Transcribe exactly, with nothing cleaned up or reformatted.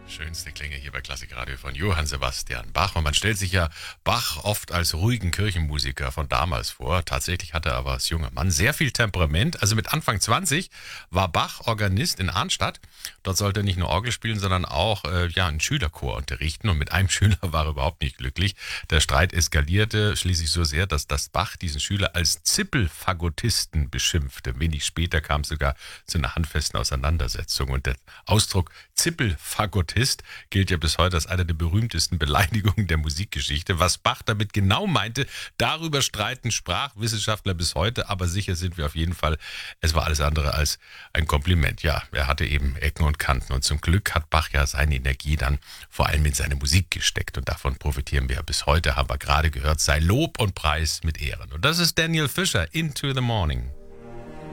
Schönste Klänge hier bei Klassikradio von Johann Sebastian Bach. Und man stellt sich ja Bach oft als ruhigen Kirchenmusiker von damals vor. Tatsächlich hatte er aber als junger Mann sehr viel Temperament. Also mit Anfang zwanzig war Bach Organist in Arnstadt. Dort sollte er nicht nur Orgel spielen, sondern auch äh, ja, einen Schülerchor unterrichten. Und mit einem Schüler war er überhaupt nicht glücklich. Der Streit eskalierte schließlich so sehr, dass das Bach diesen Schüler als Zippelfagottisten beschimpfte. Wenig später kam es sogar zu einer handfesten Auseinandersetzung. Und der Ausdruck Zippelfagottist gilt ja bis heute als eine der berühmtesten Beleidigungen der Musikgeschichte. Was Bach damit genau meinte, darüber streiten Sprachwissenschaftler bis heute, aber sicher sind wir auf jeden Fall, es war alles andere als ein Kompliment. Ja, er hatte eben Ecken und Kanten und zum Glück hat Bach ja seine Energie dann vor allem in seine Musik gesteckt und davon profitieren wir bis heute, haben wir gerade gehört, sei Lob und Preis mit Ehren. Und das ist Daniel Fischer, Into the Morning.